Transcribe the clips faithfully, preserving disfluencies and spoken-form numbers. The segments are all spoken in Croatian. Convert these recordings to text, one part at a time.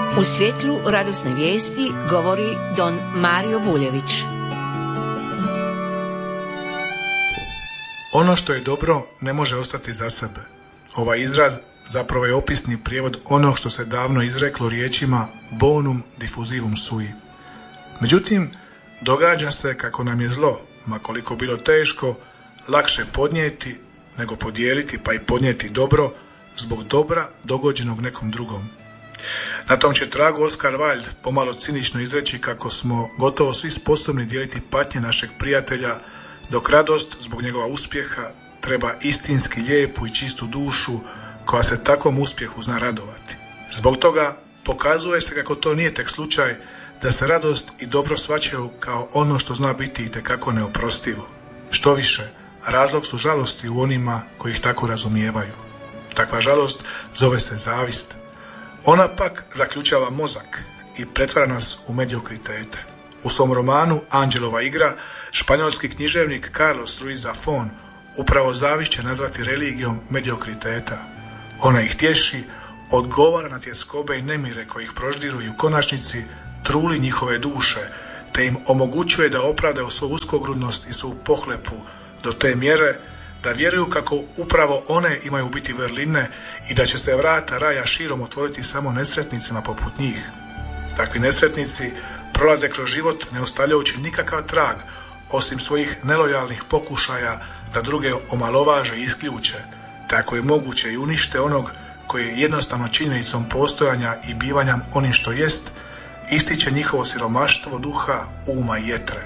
U svjetlu radosne vijesti govori don Mario Buljević. Ono što je dobro ne može ostati za sebe. Ovaj izraz zapravo je opisni prijevod onog što se davno izreklo riječima bonum diffusivum sui. Međutim, događa se kako nam je zlo, ma koliko bilo teško, lakše podnijeti nego podijeliti, pa i podnijeti dobro zbog dobra dogođenog nekom drugom. Na tom će tragu Oscar Wilde pomalo cinično izreći kako smo gotovo svi sposobni dijeliti patnje našeg prijatelja, dok radost zbog njegova uspjeha treba istinski lijepu i čistu dušu koja se takvom uspjehu zna radovati. Zbog toga pokazuje se kako to nije tek slučaj da se radost i dobro shvaćaju kao ono što zna biti itekako neoprostivo. Što više, razlog su žalosti u onima koji ih tako razumijevaju. Takva žalost zove se zavist. Ona pak zaključava mozak i pretvara nas u mediokritete. U svom romanu Anđelova igra španjolski književnik Carlos Ruiz Zafón upravo zavist će nazvati religijom mediokriteta. Ona ih tješi, odgovara na tjeskobe i nemire koji ih proždiru i u konačnici truli njihove duše, te im omogućuje da opravdaju svoju uskogrudnost i svoju pohlepu do te mjere da vjeruju kako upravo one imaju biti vrline i da će se vrata raja širom otvoriti samo nesretnicima poput njih. Takvi nesretnici prolaze kroz život ne ostavljajući nikakav trag osim svojih nelojalnih pokušaja da druge omalovaže i isključe, tako je moguće i unište onog koji je jednostavno činjenicom postojanja i bivanja onim što jest, ističe njihovo siromaštvo duha, uma i jetre.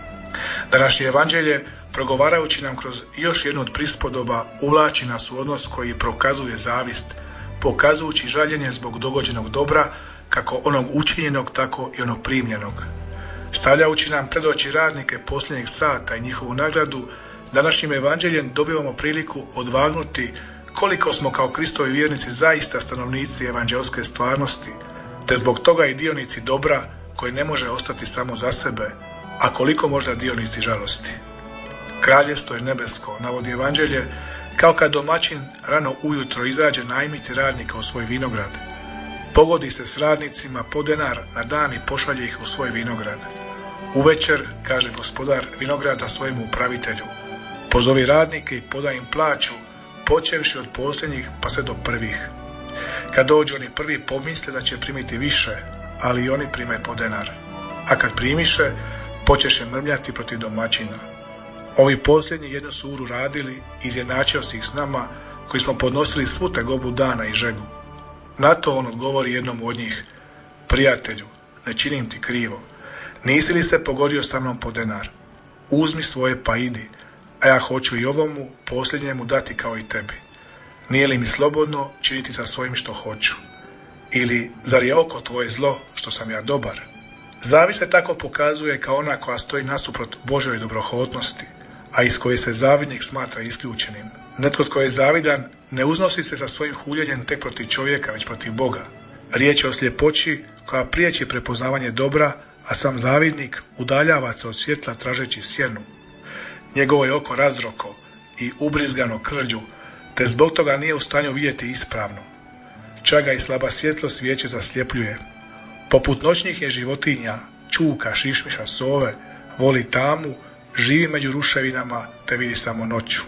Današnje evanđelje, progovarajući nam kroz još jednu od prispodoba, uvlači nas u odnos koji prokazuje zavist, pokazujući žaljenje zbog dogođenog dobra, kako onog učinjenog, tako i onog primljenog. Stavljajući nam pred oči radnike posljednjeg sata i njihovu nagradu, današnjim evanđeljem dobivamo priliku odvagnuti koliko smo kao Kristovi vjernici zaista stanovnici evanđelske stvarnosti, te zbog toga i dionici dobra koji ne može ostati samo za sebe, a koliko možda dionici žalosti. Kraljevstvo je nebesko, navodi evanđelje, kao kad domaćin rano ujutro izađe najmiti radnika u svoj vinograd. Pogodi se s radnicima po denar na dan i pošalje ih u svoj vinograd. Uvečer, kaže gospodar vinograda svojemu upravitelju, pozovi radnike i podaj im plaću, počevši od posljednjih pa sve do prvih. Kad dođu oni prvi, pomisle da će primiti više, ali i oni prime po denar. A kad primiše, počeše mrmljati protiv domaćina. Ovi posljednji jednu su uru radili, izjednačio si ih s nama, koji smo podnosili svu tegobu dana i žegu. Na to on odgovori jednom od njih, prijatelju, ne činim ti krivo. Nisi li se pogodio sa mnom po denar? Uzmi svoje pa idi, a ja hoću i ovomu posljednjemu dati kao i tebi. Nije li mi slobodno činiti sa svojim što hoću? Ili, zar je oko tvoje zlo što sam ja dobar? Zavist se tako pokazuje kao ona koja stoji nasuprot Božjoj dobrohotnosti, a iz koje se zavidnik smatra isključenim. Netko tko je zavidan ne uznosi se sa svojim huljenjem tek protiv čovjeka, već protiv Boga. Riječ je o sljepoći koja priječi prepoznavanje dobra, a sam zavidnik udaljava se od svjetla tražeći sjenu. Njegovo je oko razroko i ubrizgano krvlju, te zbog toga nije u stanju vidjeti ispravno. Čak ga i slaba svjetlost vijeće zasljepljuje. Poput noćnih je životinja, čuka, šišmiša, sove, voli tamu, živi među ruševinama, te vidi samo noću.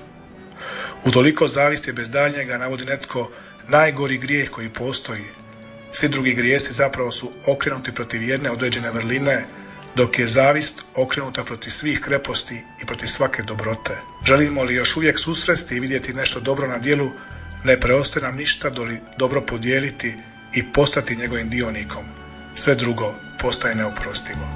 Utoliko zavisti bez daljnjega navodi netko najgori grijeh koji postoji. Svi drugi grijesi zapravo su okrenuti protiv jedne određene vrline, dok je zavist okrenuta protiv svih kreposti i protiv svake dobrote. Želimo li još uvijek susresti i vidjeti nešto dobro na djelu, ne preostaje nam ništa doli dobro podijeliti i postati njegovim dionikom. Sve drugo postaje neoprostivo.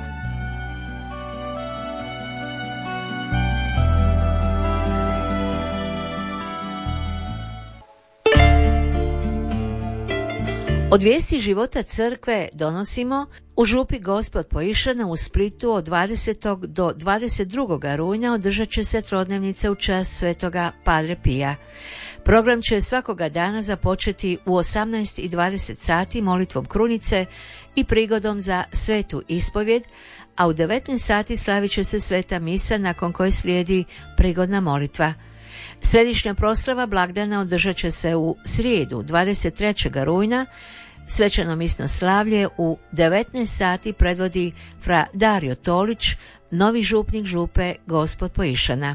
Od vijesti života crkve donosimo u župi Gospod Poišana u Splitu od dvadesetog do dvadeset drugog rujna održat će se trodnevnica u čast svetoga Padre Pija. Program će svakoga dana započeti u osamnaest i dvadeset sati molitvom krunice i prigodom za svetu ispovjed, a u devetnaest sati slavit će se sveta misa nakon koje slijedi prigodna molitva. Središnja proslava blagdana održat će se u srijedu dvadeset trećeg rujna Svečano misno slavlje u devetnaest sati predvodi fra Dario Tolić, novi župnik župe Gospod Poišana.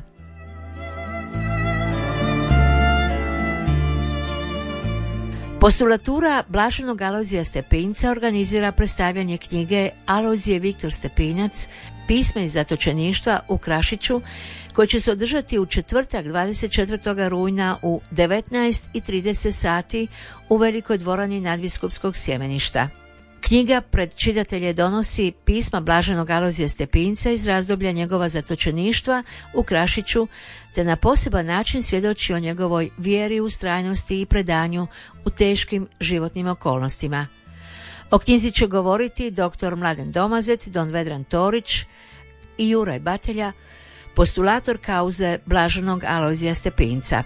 Postulatura Blaženog Alojzija Stepinca organizira predstavljanje knjige Alojzije Viktor Stepinac, pisma iz zatočeništva u Krašiću, koje će se održati u četvrtak dvadeset četvrtog rujna u devetnaest i trideset sati u velikoj dvorani nadbiskupskog sjemeništa. Knjiga pred čitatelje donosi pisma Blaženog Alojzija Stepinca iz razdoblja njegova zatočeništva u Krašiću, te na poseban način svjedoči o njegovoj vjeri, ustrajnosti i predanju u teškim životnim okolnostima. O knjizi će govoriti doktor Mladen Domazet, don Vedran Torić i Juraj Batelja, postulator kauze Blaženog Alojzija Stepinca.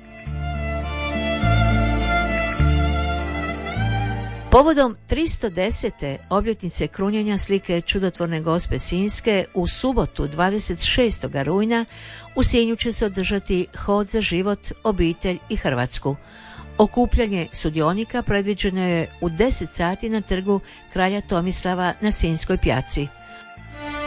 Povodom tristo desete obljetnice krunjenja slike Čudotvorne Gospe Sinjske u subotu dvadeset šestog rujna u Sinju će se održati hod za život, obitelj i Hrvatsku. Okupljanje sudionika predviđeno je u deset sati na trgu Kralja Tomislava na Sinjskoj pjaci.